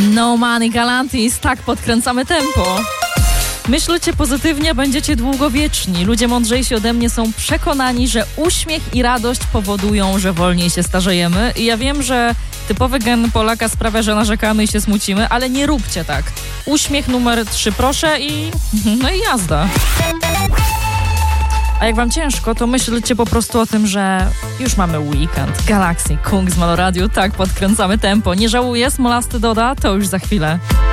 No Money Galantis, tak podkręcamy tempo. Myślcie pozytywnie, będziecie długowieczni. Ludzie mądrzejsi ode mnie są przekonani, że uśmiech i radość powodują, że wolniej się starzejemy. I ja wiem, że typowy gen Polaka sprawia, że narzekamy i się smucimy, ale nie róbcie tak. Uśmiech numer 3 proszę i jazda. A jak wam ciężko, to myślcie po prostu o tym, że już mamy weekend. Galaxy, Kung z Maloradiu, tak podkręcamy tempo. Nie żałuję, Smolasty doda, to już za chwilę.